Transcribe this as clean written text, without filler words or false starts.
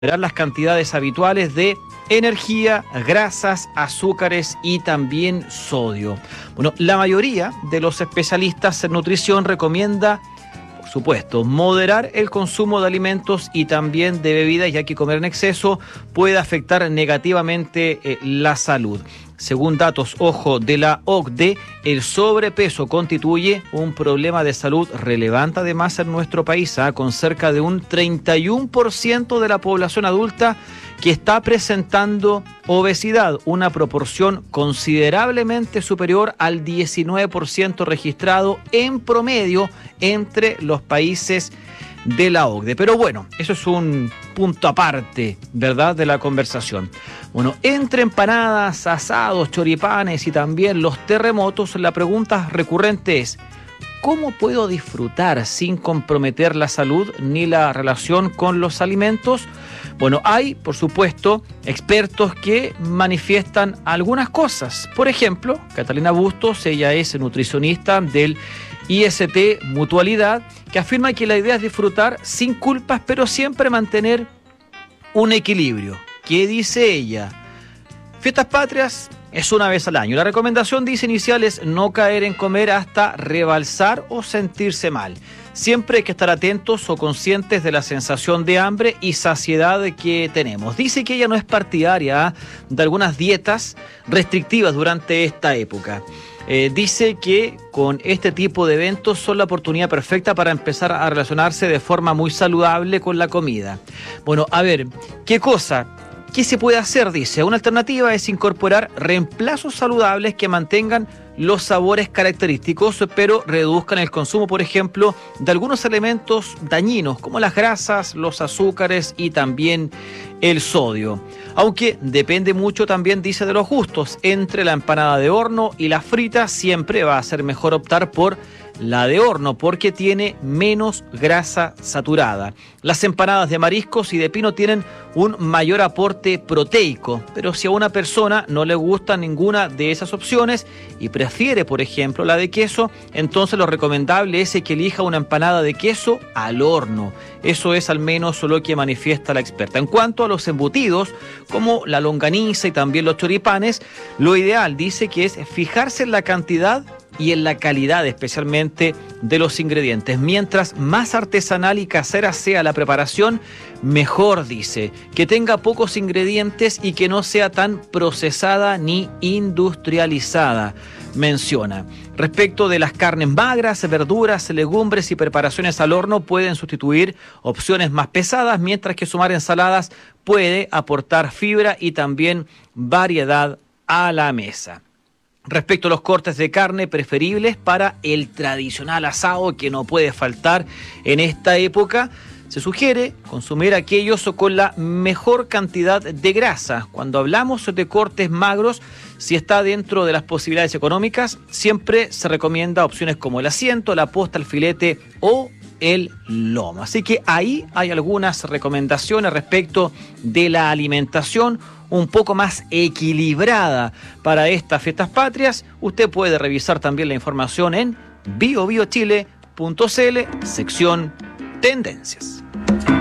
las cantidades habituales de energía, grasas, azúcares y también sodio. Bueno, la mayoría de los especialistas en nutrición recomienda, por supuesto, moderar el consumo de alimentos y también de bebidas, ya que comer en exceso puede afectar negativamente la salud. Según datos, ojo, de la OCDE, el sobrepeso constituye un problema de salud relevante además en nuestro país, con cerca de un 31% de la población adulta que está presentando obesidad, una proporción considerablemente superior al 19% registrado en promedio entre los países de la OCDE. Pero bueno, eso es un punto aparte, ¿verdad?, de la conversación. Bueno, entre empanadas, asados, choripanes y también los terremotos, la pregunta recurrente es: ¿cómo puedo disfrutar sin comprometer la salud ni la relación con los alimentos? Bueno, hay, por supuesto, expertos que manifiestan algunas cosas. Por ejemplo, Catalina Bustos, ella es nutricionista del IST Mutualidad, que afirma que la idea es disfrutar sin culpas, pero siempre mantener un equilibrio. ¿Qué dice ella? Fiestas patrias es una vez al año. La recomendación, dice, inicial es no caer en comer hasta rebalsar o sentirse mal. Siempre hay que estar atentos o conscientes de la sensación de hambre y saciedad que tenemos. Dice que ella no es partidaria de algunas dietas restrictivas durante esta época. Dice que con este tipo de eventos son la oportunidad perfecta para empezar a relacionarse de forma muy saludable con la comida. Bueno, a ver, ¿qué cosa? ¿Qué se puede hacer? Dice, una alternativa es incorporar reemplazos saludables que mantengan los sabores característicos, pero reduzcan el consumo, por ejemplo, de algunos elementos dañinos, como las grasas, los azúcares y también el sodio. Aunque depende mucho también, dice, de los gustos. Entre la empanada de horno y la frita siempre va a ser mejor optar por la de horno porque tiene menos grasa saturada. Las empanadas de mariscos y de pino tienen un mayor aporte proteico, pero si a una persona no le gusta ninguna de esas opciones y prefiere, por ejemplo, la de queso, entonces lo recomendable es que elija una empanada de queso al horno. Eso es al menos lo que manifiesta la experta. En cuanto a los embutidos, como la longaniza y también los choripanes, lo ideal, dice, que es fijarse en la cantidad y en la calidad especialmente de los ingredientes. Mientras más artesanal y casera sea la preparación, mejor, dice. Que tenga pocos ingredientes y que no sea tan procesada ni industrializada, menciona. Respecto de las carnes magras, verduras, legumbres y preparaciones al horno pueden sustituir opciones más pesadas, mientras que sumar ensaladas puede aportar fibra y también variedad a la mesa. Respecto a los cortes de carne preferibles para el tradicional asado que no puede faltar en esta época, se sugiere consumir aquellos con la mejor cantidad de grasa. Cuando hablamos de cortes magros, si está dentro de las posibilidades económicas, siempre se recomienda opciones como el asiento, la posta, el filete o el lomo. Así que ahí hay algunas recomendaciones respecto de la alimentación un poco más equilibrada para estas fiestas patrias. Usted puede revisar también la información en biobiochile.cl, sección Tendencias.